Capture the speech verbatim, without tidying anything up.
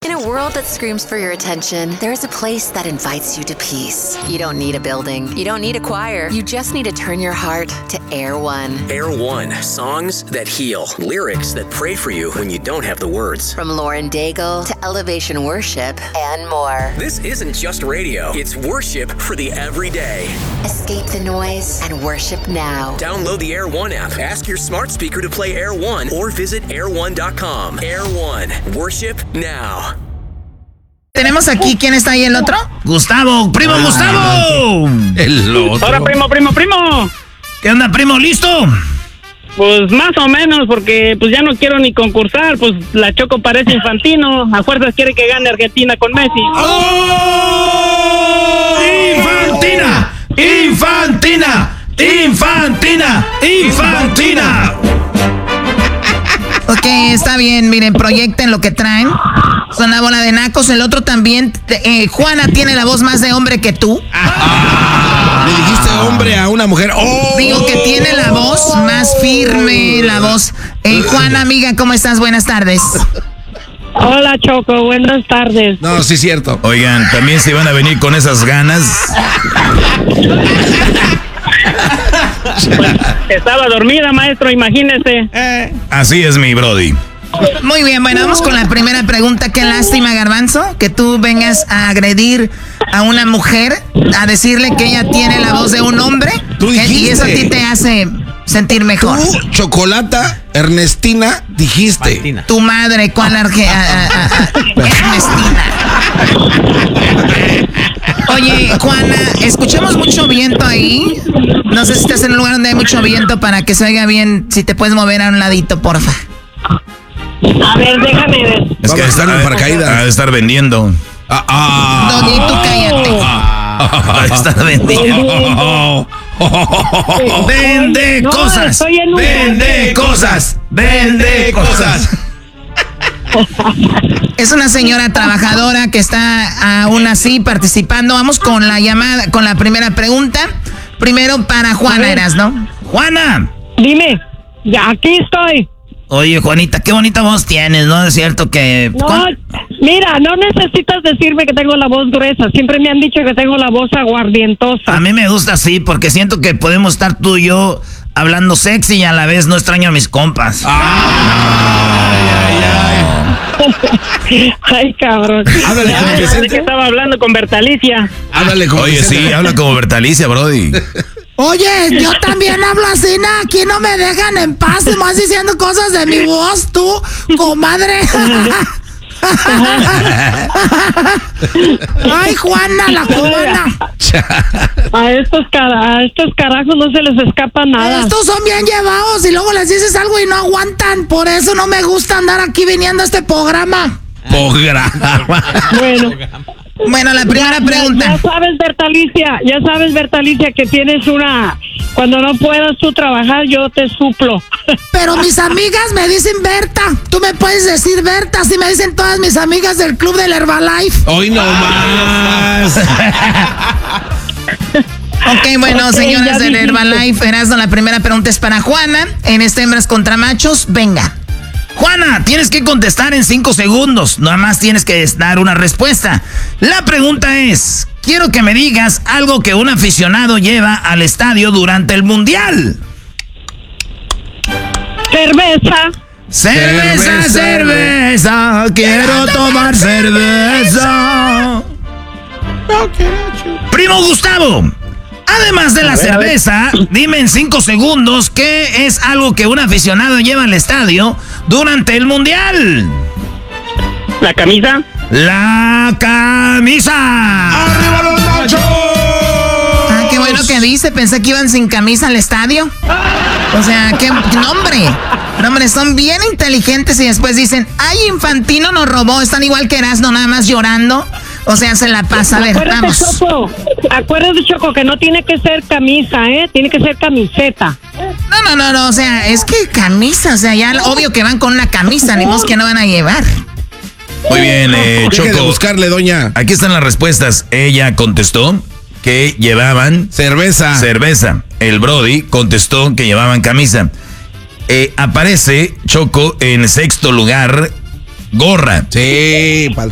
In a world that screams for your attention, there's a place that invites you to peace. You don't need a building. You don't need a choir. You just need to turn your heart to Air One. Air One. Songs that heal. Lyrics that pray for you when you don't have the words. From Lauren Daigle to Elevation Worship and more. This isn't just radio. It's worship for the everyday. Escape the noise and worship now. Download the Air One app. Ask your smart speaker to play Air One or visit air one dot com. Air One. Worship now. Tenemos aquí, ¿quién está ahí el otro? Gustavo, primo ah, Gustavo. El otro. Hola, primo, primo, primo. ¿Qué onda, primo? ¿Listo? Pues más o menos, porque pues ya no quiero ni concursar, pues la Choco parece Infantino, a fuerzas quiere que gane Argentina con Messi. ¡Oh! ¡Infantina! ¡Infantina! ¡Infantina! ¡Infantina! Ok, está bien, miren, proyecten lo que traen. Son una bola de nacos. El otro también, eh, Juana tiene la voz más de hombre que tú. Ah, le dijiste hombre a una mujer. Oh. Digo que tiene la voz más firme, la voz. Eh, Juana, amiga, ¿cómo estás? Buenas tardes. Hola, Choco, buenas tardes. No, sí es cierto. Oigan, también se van a venir con esas ganas. Pues, estaba dormida, maestro, imagínese. Eh. Así es, mi brody. Muy bien, bueno, vamos con la primera pregunta. Qué lástima, Garbanzo, que tú vengas a agredir a una mujer, a decirle que ella tiene la voz de un hombre. Tú dijiste. Y eso a ti te hace sentir mejor. Tú, Chocolata, Ernestina, dijiste. Martina. Tu madre, ¿cuál arge a, a, a, Ernestina? Oye, Juana, escuchamos mucho viento ahí. No sé si estás en un lugar donde hay mucho viento para que se oiga bien. Si te puedes mover a un ladito, porfa. A ver, déjame ver. Es que estar en paracaídas. A estar vendiendo. Ah, ah. Doggy, tú cállate. A estar vendiendo. Vende No, cosas. estoy en un- Vende cosas. Vende cosas. Es una señora trabajadora que está aún así participando. Vamos con la llamada, con la primera pregunta. Primero para Juana, eras, ¿no? Juana. Dime, ya aquí estoy. Oye, Juanita, qué bonita voz tienes, ¿no? Es cierto que... No, ¿cuán- mira, no necesitas decirme que tengo la voz gruesa. Siempre me han dicho que tengo la voz aguardientosa. A mí me gusta así porque siento que podemos estar tú y yo hablando sexy y a la vez no extraño a mis compas. Ay, ay, ay. Ay, cabrón. Háblale Ya, con pensé Vicente. que estaba hablando con Bertalicia. Háblale como Oye, Vicente. sí, habla como Bertalicia, brody. Oye, yo también hablo así, ¿no? Aquí no me dejan en paz, más diciendo cosas de mi voz, tú, comadre. Ay, Juana, la cubana. A estos, cara, a estos carajos no se les escapa nada. Estos son bien llevados y luego les dices algo y no aguantan. Por eso no me gusta andar aquí viniendo a este programa. Programa. Bueno, Bueno, la primera ya, pregunta. ya sabes, Bertalicia, ya sabes, Bertalicia, que tienes una... Cuando no puedas tú trabajar, yo te suplo. Pero mis amigas me dicen Berta. Tú me puedes decir Berta, así me dicen todas mis amigas del club del Herbalife. Hoy no más. Ok, bueno, Ok, señores ya del dijiste. Herbalife, Erasmo, la primera pregunta es para Juana. En este Hembras contra Machos, venga. Juana, tienes que contestar en cinco segundos. Nada más tienes que dar una respuesta. La pregunta es, quiero que me digas algo que un aficionado lleva al estadio durante el Mundial. Cerveza. Cerveza, cerveza, cerveza, quiero tomar cerveza. Primo Gustavo, además de la cerveza, dime en cinco segundos qué es algo que un aficionado lleva al estadio durante el Mundial. La camisa. La camisa. ¡Arriba los machos! Ah, qué bueno que dice, pensé que iban sin camisa al estadio. O sea, qué nombre. No, hombre, son bien inteligentes y después dicen, ay, Infantino nos robó, están igual que Erasmo, nada más llorando. O sea, se la pasa, a ver, Acuérdate, vamos. Choco, acuérdate, Choco, que no tiene que ser camisa, ¿eh? Tiene que ser camiseta. No, no, no, no, o sea, es que camisa, o sea, ya obvio que van con una camisa, ni modo que no van a llevar. Muy bien, eh, Deje de Choco. buscarle, doña. Aquí están las respuestas. Ella contestó que llevaban Cerveza. cerveza. El Brody contestó que llevaban camisa. Eh, aparece, Choco, en sexto lugar, gorra. Sí, pal